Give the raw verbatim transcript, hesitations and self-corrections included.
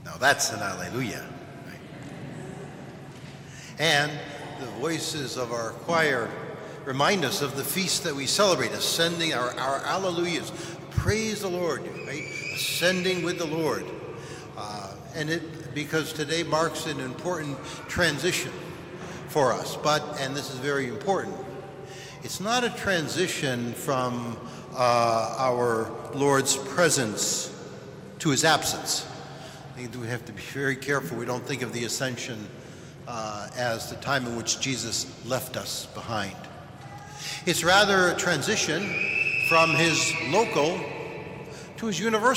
Now that's an alleluia. And the voices of our choir remind us of the feast that we celebrate, ascending our, our alleluias. Praise the Lord, right? Ascending with the Lord. Uh, and it, because today marks an important transition for us. But, and this is very important, it's not a transition from uh, our Lord's presence to his absence. I think we have to be very careful we don't think of the ascension uh, as the time in which Jesus left us behind. It's rather a transition from his local to his universal